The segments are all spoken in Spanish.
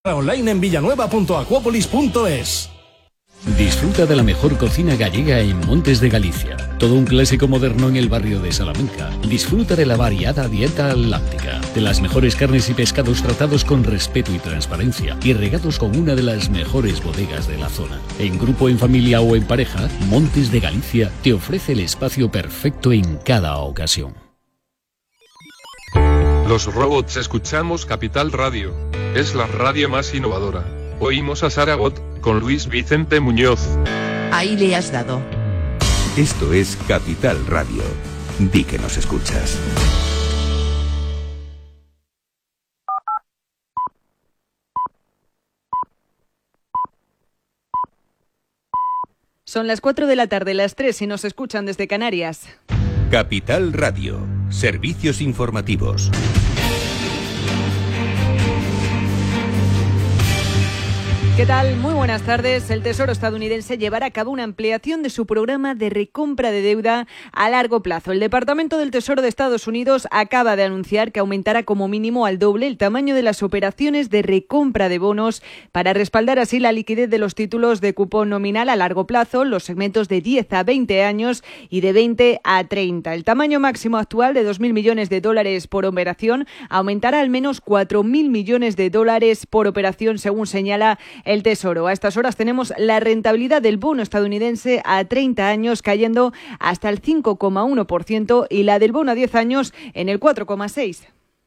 Online en villanueva.aquapolis.es. Disfruta de la mejor cocina gallega en Montes de Galicia. Todo un clásico moderno en el barrio de Salamanca. Disfruta de la variada dieta atlántica, de las mejores carnes y pescados tratados con respeto y transparencia y regados con una de las mejores bodegas de la zona. En grupo, en familia o en pareja, Montes de Galicia te ofrece el espacio perfecto en cada ocasión. Los robots escuchamos Capital Radio. Es la radio más innovadora. Oímos a Saragot con Luis Vicente Muñoz. Ahí le has dado. Esto es Capital Radio. Di que nos escuchas. Son las 4 de la tarde, las 3 y nos escuchan desde Canarias. Capital Radio. Servicios informativos. ¿Qué tal? Muy buenas tardes. El Tesoro estadounidense llevará a cabo una ampliación de su programa de recompra de deuda a largo plazo. El Departamento del Tesoro de Estados Unidos acaba de anunciar que aumentará como mínimo al doble el tamaño de las operaciones de recompra de bonos para respaldar así la liquidez de los títulos de cupón nominal a largo plazo, los segmentos de 10 a 20 años y de 20 a 30. El tamaño máximo actual de $2.000 millones por operación aumentará al menos $4.000 millones por operación, según señala el Tesoro. A estas horas tenemos la rentabilidad del bono estadounidense a 30 años cayendo hasta el 5,1% y la del bono a 10 años en el 4,6%.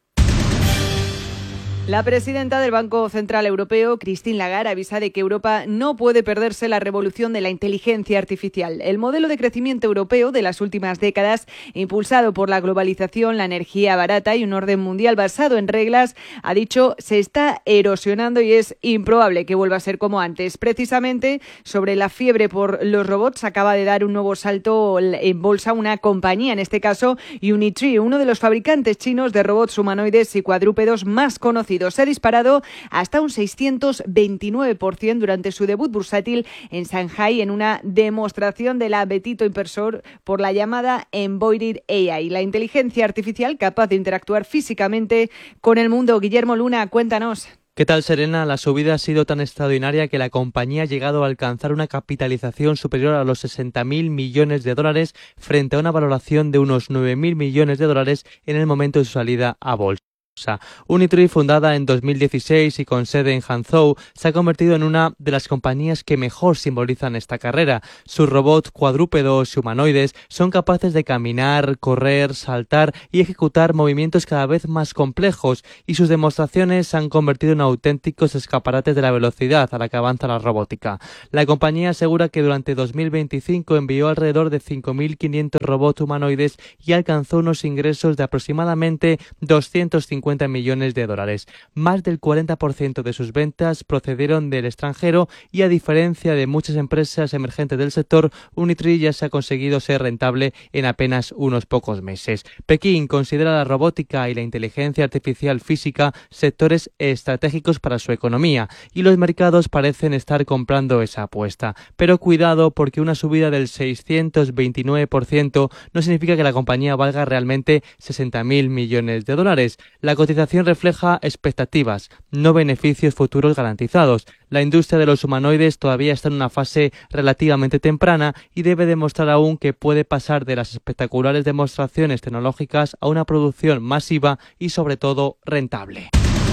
La presidenta del Banco Central Europeo, Christine Lagarde, avisa de que Europa no puede perderse la revolución de la inteligencia artificial. El modelo de crecimiento europeo de las últimas décadas, impulsado por la globalización, la energía barata y un orden mundial basado en reglas, ha dicho, se está erosionando y es improbable que vuelva a ser como antes. Precisamente sobre la fiebre por los robots acaba de dar un nuevo salto en bolsa una compañía, en este caso Unitree, uno de los fabricantes chinos de robots humanoides y cuadrúpedos más conocidos. Se ha disparado hasta un 629% durante su debut bursátil en Shanghai en una demostración del apetito inversor por la llamada Embodied AI, la inteligencia artificial capaz de interactuar físicamente con el mundo. Guillermo Luna, cuéntanos. ¿Qué tal, Serena? La subida ha sido tan extraordinaria que la compañía ha llegado a alcanzar una capitalización superior a los $60.000 millones frente a una valoración de unos $9.000 millones en el momento de su salida a bolsa. Unitree, fundada en 2016 y con sede en Hangzhou, se ha convertido en una de las compañías que mejor simbolizan esta carrera. Sus robots cuadrúpedos y humanoides son capaces de caminar, correr, saltar y ejecutar movimientos cada vez más complejos, y sus demostraciones se han convertido en auténticos escaparates de la velocidad a la que avanza la robótica. La compañía asegura que durante 2025 envió alrededor de 5.500 robots humanoides y alcanzó unos ingresos de aproximadamente $250 millones. Más del 40% de sus ventas procedieron del extranjero y, a diferencia de muchas empresas emergentes del sector, Unitree ya se ha conseguido ser rentable en apenas unos pocos meses. Pekín considera la robótica y la inteligencia artificial física sectores estratégicos para su economía y los mercados parecen estar comprando esa apuesta. Pero cuidado, porque una subida del 629% no significa que la compañía valga realmente $60.000 millones. La cotización refleja expectativas, no beneficios futuros garantizados. La industria de los humanoides todavía está en una fase relativamente temprana y debe demostrar aún que puede pasar de las espectaculares demostraciones tecnológicas a una producción masiva y, sobre todo, rentable.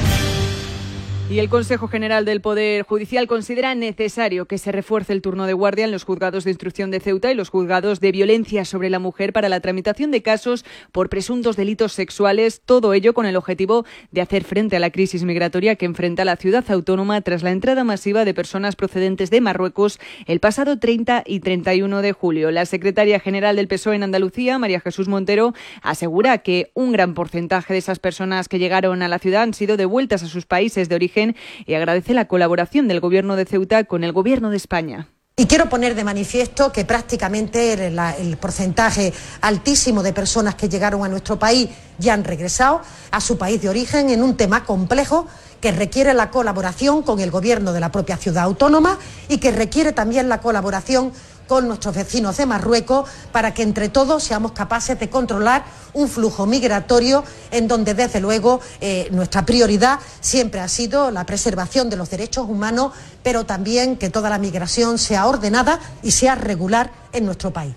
Y el Consejo General del Poder Judicial considera necesario que se refuerce el turno de guardia en los juzgados de instrucción de Ceuta y los juzgados de violencia sobre la mujer para la tramitación de casos por presuntos delitos sexuales, todo ello con el objetivo de hacer frente a la crisis migratoria que enfrenta la ciudad autónoma tras la entrada masiva de personas procedentes de Marruecos el pasado 30 y 31 de julio. La secretaria general del PSOE en Andalucía, María Jesús Montero, asegura que un gran porcentaje de esas personas que llegaron a la ciudad han sido devueltas a sus países de origen y agradece la colaboración del Gobierno de Ceuta con el Gobierno de España. Y quiero poner de manifiesto que prácticamente el porcentaje altísimo de personas que llegaron a nuestro país ya han regresado a su país de origen en un tema complejo que requiere la colaboración con el Gobierno de la propia ciudad autónoma y que requiere también la colaboración con nuestros vecinos de Marruecos para que entre todos seamos capaces de controlar un flujo migratorio en donde desde luego nuestra prioridad siempre ha sido la preservación de los derechos humanos, pero también que toda la migración sea ordenada y sea regular en nuestro país.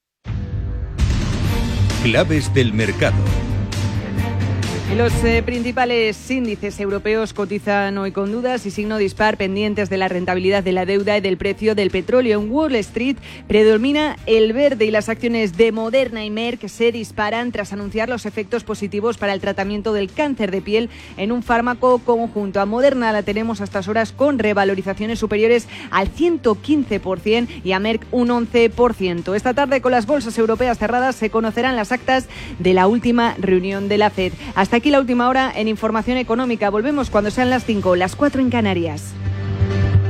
Claves del mercado. Los principales índices europeos cotizan hoy con dudas y signo dispar pendientes de la rentabilidad de la deuda y del precio del petróleo. En Wall Street predomina el verde y las acciones de Moderna y Merck se disparan tras anunciar los efectos positivos para el tratamiento del cáncer de piel en un fármaco conjunto. A Moderna la tenemos a estas horas con revalorizaciones superiores al 115% y a Merck un 11%. Esta tarde, con las bolsas europeas cerradas, se conocerán las actas de la última reunión de la FED. Hasta aquí la última hora en Información Económica. Volvemos cuando sean las 5, las 4 en Canarias.